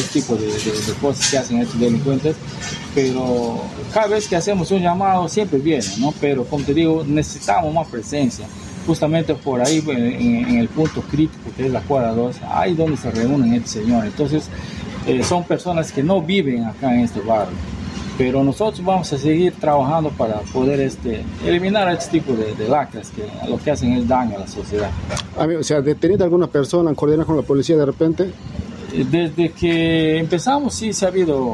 tipo de cosas que hacen estos delincuentes, pero cada vez que hacemos un llamado siempre vienen, ¿no? Pero como te digo, necesitamos más presencia. Justamente por ahí, en el punto crítico que es la cuadra 2, ahí donde se reúnen estos señores. Entonces, son personas que no viven acá en este barrio, pero nosotros vamos a seguir trabajando para poder eliminar este tipo de lacras que lo que hacen es daño a la sociedad. O sea, ¿detenida alguna persona, coordinar con la policía de repente? Desde que empezamos sí se ha habido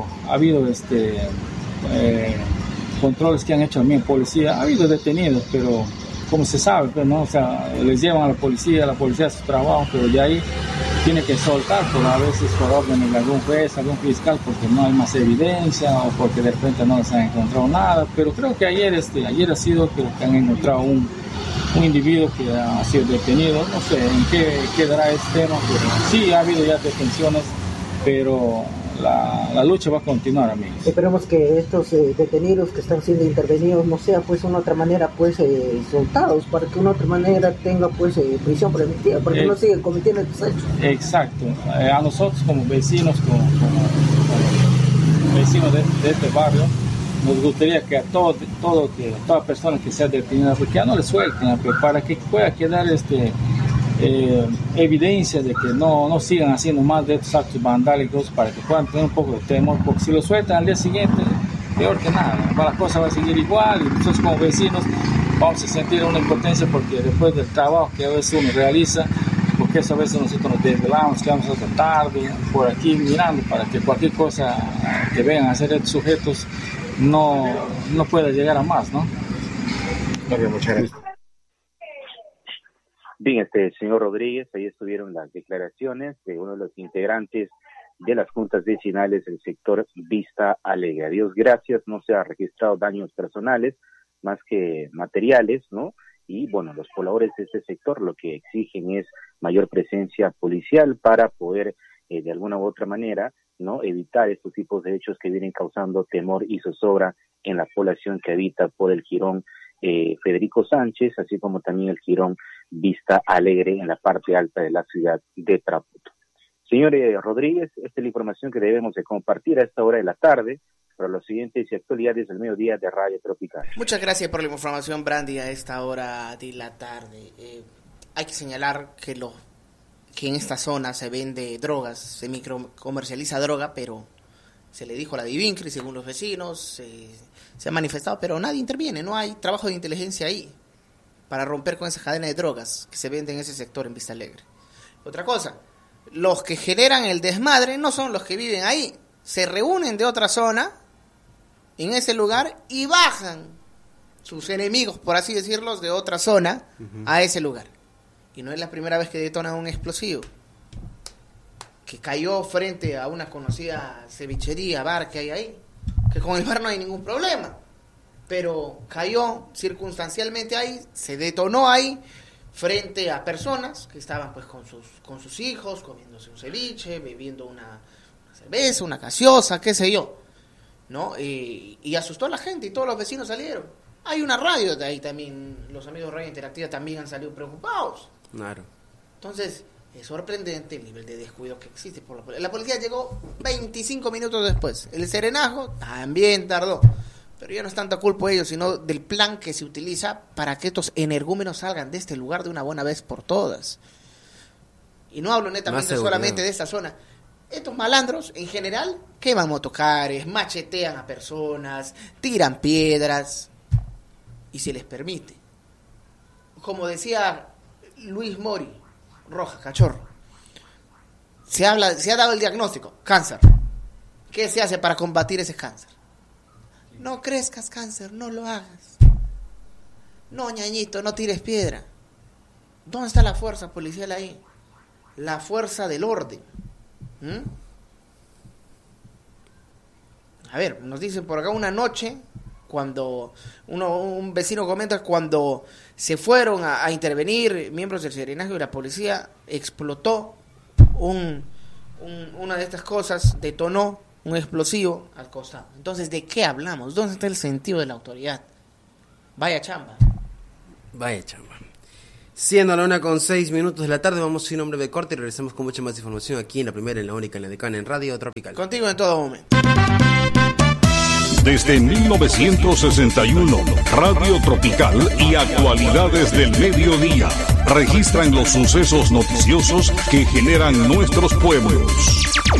controles que han hecho también policía, ha habido detenidos, pero como se sabe, pues, ¿no? O sea, les llevan a la policía hace su trabajo, pero de ahí tiene que soltar, a veces por orden de algún juez, algún fiscal, porque no hay más evidencia o porque de repente no les han encontrado nada. Pero creo que ayer ha sido que han encontrado un individuo que ha sido detenido. No sé en qué quedará este tema, pero sí ha habido ya detenciones, pero la lucha va a continuar, amigos. Esperemos que estos detenidos que están siendo intervenidos no sea pues una otra manera pues soltados, para que una otra manera tenga pues prisión preventiva, para que no sigan cometiendo estos hechos. Exacto. A nosotros como vecinos, como vecinos de este barrio, nos gustaría que a toda persona que sea detenida, porque ya no le suelten, para que pueda quedar evidencia de que no sigan haciendo más de estos actos vandálicos, para que puedan tener un poco de temor, porque si lo sueltan al día siguiente, peor que nada, la cosa va a seguir igual y nosotros como vecinos vamos a sentir una impotencia, porque después del trabajo que a veces uno realiza, porque eso a veces nosotros nos desvelamos, quedamos hasta tarde por aquí mirando para que cualquier cosa que vengan a hacer estos sujetos no pueda llegar a más, ¿no? Muchas gracias. Bien, señor Rodríguez, ahí estuvieron las declaraciones de uno de los integrantes de las juntas vecinales del sector Vista Alegre. A Dios gracias, no se ha registrado daños personales, más que materiales, ¿no? Y bueno, los pobladores de este sector lo que exigen es mayor presencia policial para poder, de alguna u otra manera, ¿no?, evitar estos tipos de hechos que vienen causando temor y zozobra en la población que habita por el jirón Federico Sánchez, así como también el jirón Vista Alegre en la parte alta de la ciudad de Traputo. Señor Rodríguez, esta es la información que debemos de compartir a esta hora de la tarde para los siguientes actualidades del mediodía de Radio Tropical. Muchas gracias por la información, Brandy, a esta hora de la tarde. Hay que señalar que en esta zona se vende drogas, se comercializa droga, pero se le dijo a la Divincri, según los vecinos, se ha manifestado, pero nadie interviene, no hay trabajo de inteligencia ahí para romper con esa cadena de drogas que se vende en ese sector en Vista Alegre. Otra cosa, los que generan el desmadre no son los que viven ahí, se reúnen de otra zona en ese lugar y bajan sus enemigos, por así decirlos, de otra zona a ese lugar. Y no es la primera vez que detonan un explosivo, que cayó frente a una conocida cevichería, bar que hay ahí, que con el bar no hay ningún problema, pero cayó circunstancialmente ahí, se detonó ahí, frente a personas que estaban pues con sus hijos, comiéndose un ceviche, bebiendo una cerveza, una gaseosa, qué sé yo, ¿no? Y asustó a la gente y todos los vecinos salieron. Hay una radio de ahí también, los amigos de Radio Interactiva también han salido preocupados. Claro. Entonces, es sorprendente el nivel de descuido que existe por la policía. La policía llegó 25 minutos después. El serenazo también tardó. Pero ya no es tanta culpa de ellos, sino del plan que se utiliza para que estos energúmenos salgan de este lugar de una buena vez por todas. Y no hablo netamente solamente de esta zona. Estos malandros, en general, queman motocares, machetean a personas, tiran piedras, y se les permite. Como decía Luis Mori, Roja, cachorro, se ha dado el diagnóstico, cáncer. ¿Qué se hace para combatir ese cáncer? No crezcas, cáncer, no lo hagas. No, ñañito, no tires piedra. ¿Dónde está la fuerza policial ahí? La fuerza del orden. A ver, nos dicen por acá una noche, cuando un vecino comenta, cuando se fueron a intervenir miembros del serenazgo y la policía, explotó una de estas cosas, detonó un explosivo al costado. Entonces, ¿de qué hablamos? ¿Dónde está el sentido de la autoridad? Vaya chamba. Vaya chamba. Siendo la 1:06 de la tarde, vamos sin nombre de corte y regresamos con mucha más información aquí en la primera, en la única, en la decana, en Radio Tropical. Contigo en todo momento. Desde 1961, Radio Tropical y Actualidades del Mediodía registran los sucesos noticiosos que generan nuestros pueblos.